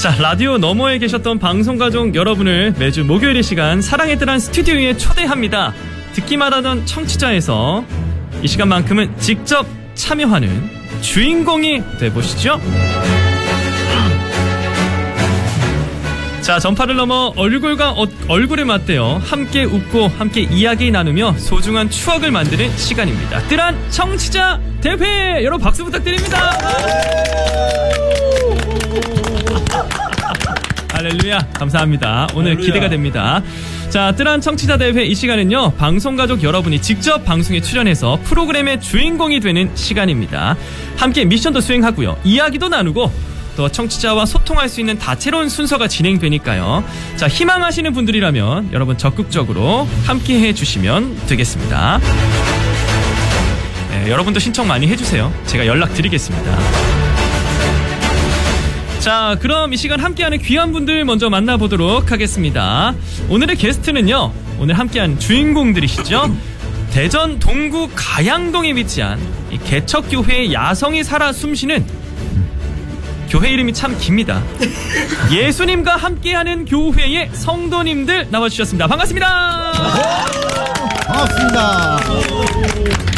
자, 라디오 너머에 계셨던 방송가족 여러분을 매주 목요일 이 시간 사랑의 뜰한 스튜디오에 초대합니다. 듣기만 하던 청취자에서 이 시간만큼은 직접 참여하는 주인공이 돼보시죠. 자, 전파를 넘어 얼굴과 얼굴을 맞대어 함께 웃고 함께 이야기 나누며 소중한 추억을 만드는 시간입니다. 뜰한 청취자 대회! 여러분 박수 부탁드립니다. 할렐루야, 감사합니다. 오늘 할렐루야. 기대가 됩니다. 자, 뜰한 청취자 대회 이 시간은요, 방송가족 여러분이 직접 방송에 출연해서 프로그램의 주인공이 되는 시간입니다. 함께 미션도 수행하고요, 이야기도 나누고 또 청취자와 소통할 수 있는 다채로운 순서가 진행되니까요. 자, 희망하시는 분들이라면 여러분 적극적으로 함께 해주시면 되겠습니다. 네, 여러분도 신청 많이 해주세요. 제가 연락드리겠습니다. 자, 그럼 이 시간 함께하는 귀한 분들 먼저 만나보도록 하겠습니다. 오늘의 게스트는요, 오늘 함께하는 주인공들이시죠. 대전 동구 가양동에 위치한 이 개척교회의 야성이 살아 숨쉬는 교회 이름이 참 깁니다. 예수님과 함께하는 교회의 성도님들 나와주셨습니다. 반갑습니다. 반갑습니다.